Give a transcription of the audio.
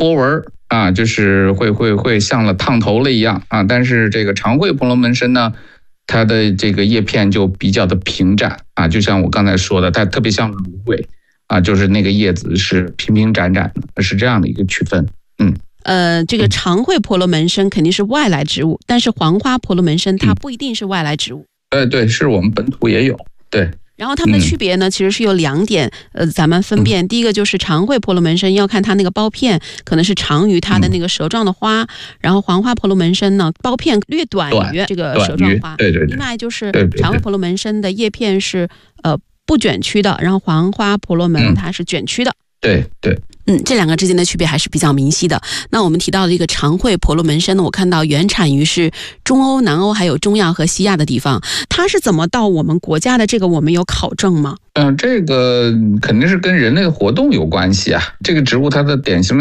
波纹啊，就是会像了烫头了一样啊。但是这个长喙婆罗门参呢，它的这个叶片就比较的平展啊，就像我刚才说的，它特别像芦苇啊，就是那个叶子是平平展展的，是这样的一个区分。 这个长喙婆罗门参肯定是外来植物，但是黄花婆罗门参它不一定是外来植物。 对，是我们本土也有。对。 然后它们的区别呢，其实是有2点，咱们分辨。第一个就是长喙婆罗门参要看它那个苞片可能是长于它的那个舌状的花，然后黄花婆罗门参呢苞片略短于这个舌状花。对。另外就是长喙婆罗门参的叶片是不卷曲的，然后黄花婆罗门它是卷曲的。对。这2个之间的区别还是比较明晰的。那我们提到的这个长喙婆罗门参呢，我看到原产于是中欧、南欧还有中亚和西亚的地方，它是怎么到我们国家的？这个我们有考证吗？ 这个肯定是跟人类活动有关系啊。这个植物它的典型的